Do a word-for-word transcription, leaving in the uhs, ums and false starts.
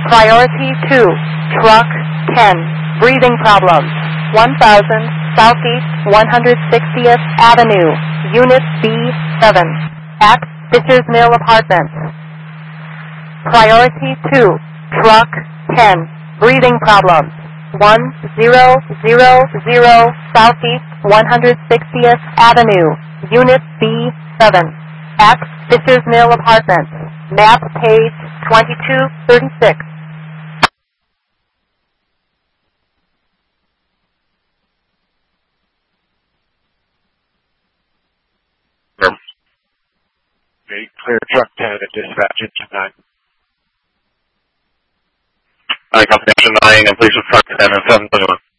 Priority two, truck ten, breathing problems, one thousand Southeast one hundred sixtieth Avenue, Unit B seven, at Fisher's Mill Apartments. Priority two, truck ten, breathing problems, one thousand Southeast one hundred sixtieth Avenue, Unit B seven, at Fisher's Mill Apartments. Map page twenty-two thirty-six. Okay, clear truck ten at dispatch at nine. Alright, Company nine, and please with truck ten and seven twenty-one.